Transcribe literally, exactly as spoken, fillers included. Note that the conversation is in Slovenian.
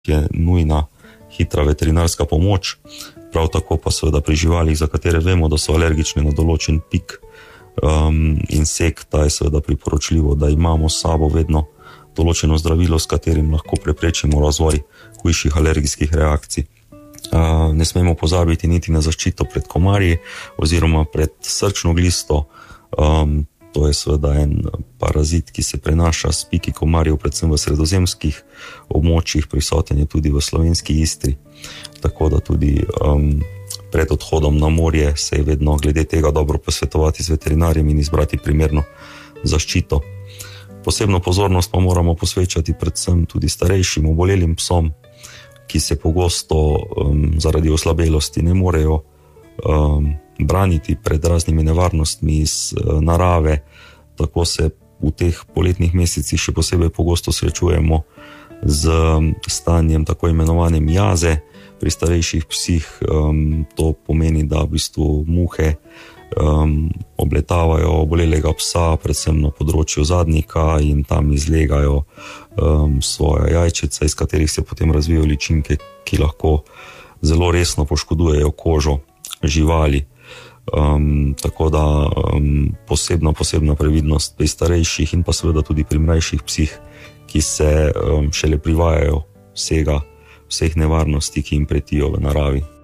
je nujna hitra veterinarska pomoč, prav tako pa seveda pri živalih, za katere vemo, da so alergični na določen pik, um, insekta, je seveda priporočljivo, da imamo s sabo vedno določeno zdravilo, s katerim lahko preprečimo razvoj hujših alergijskih reakcij. Uh, ne smemo pozabiti niti na zaščito pred komarji oziroma pred srčno glisto. Um, to je seveda en parazit, ki se prenaša s piki komarjev, predvsem v sredozemskih območjih, prisoten je tudi v slovenski Istri. Tako da tudi um, pred odhodom na morje se je vedno glede tega dobro posvetovati z veterinarjem in izbrati primerno zaščito. Posebno pozornost pa moramo posvečati predvsem tudi starejšim obolelim psom, ki se pogosto um, zaradi oslabelosti ne morejo um, braniti pred raznimi nevarnostmi iz uh, narave. Tako se v teh poletnih mesecih še posebej pogosto srečujemo z um, stanjem tako imenovanjem jaze. Pri starejših psih um, to pomeni, da v bistvu muhe um, obletavajo obolelega psa, predvsem na področju zadnjika, in tam izlegajo um, svoja jajčica, iz katerih se potem razvijajo ličinke, ki lahko zelo resno poškodujejo kožo živali. Um, tako da um, posebna, posebna previdnost pri starejših in pa seveda tudi pri mlajših psih, ki se um, šele privajajo vsega, vseh nevarnosti, ki jim pretijo v naravi.